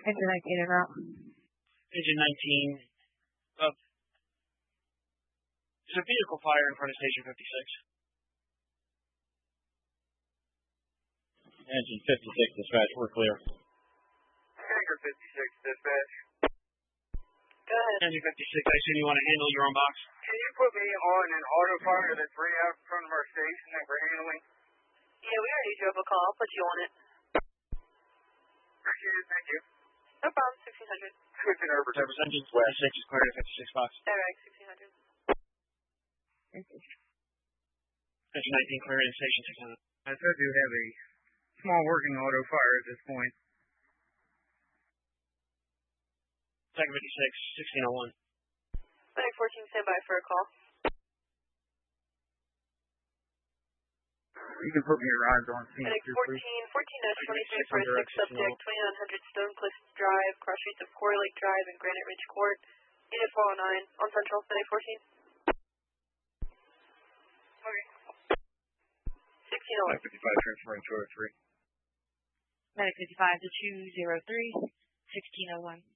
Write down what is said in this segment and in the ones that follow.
Engine 19 en route. Engine 19. There's a vehicle fire in front of Station 56. Engine 56, dispatch, we're clear. Hangar 56, dispatch. Go ahead. Engine 56, I assume you want to handle your own box? Can you put me on an auto fire that's right out in front of our station that we're handling? Yeah, we already drove a call. I'll put you on it. Appreciate it, thank you. No problem, 1600. Switching over to Engine 56 is clear to 56 box. Direct, 1600. Engine 19 clear in Station 600. I said you have a small working auto fire at this point. Second 56, 1601. Medic 14, stand by for a call. You can put me your eyes on scene. Medic 14, 14-23 for a 6 subject, 2900 Stonecliff Drive, cross streets of Quarry Lake Drive and Granite Ridge Court. Unit 409 on Central, Medic 14. Okay. 1601. 55 transferring 203. Medic 55 to 203, 1601.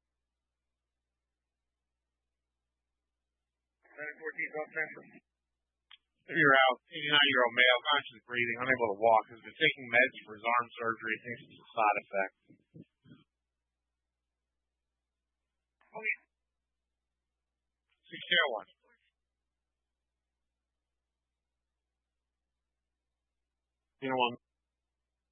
Medic 14 off transfer. You're out. 89-year-old male, conscious breathing, unable to walk, has been taking meds for his arm surgery. Thinks it's a side effect. Okay. 1601. You know,